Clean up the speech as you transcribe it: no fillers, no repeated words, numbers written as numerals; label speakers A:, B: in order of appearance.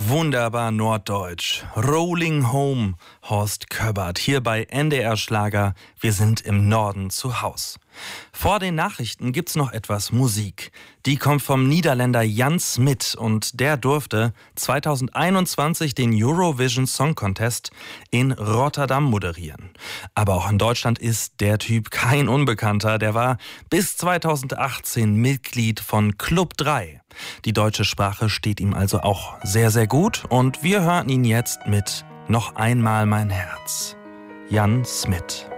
A: Wunderbar norddeutsch. Rolling Home, Horst Köbbert, hier bei NDR Schlager. Wir sind im Norden zu Haus. Vor den Nachrichten gibt's noch etwas Musik. Die kommt vom Niederländer Jan Smit und der durfte 2021 den Eurovision Song Contest in Rotterdam moderieren. Aber auch in Deutschland ist der Typ kein Unbekannter. Der war bis 2018 Mitglied von Club 3. Die deutsche Sprache steht ihm also auch sehr, sehr gut und wir hören ihn jetzt mit Noch einmal mein Herz. Jan Smit.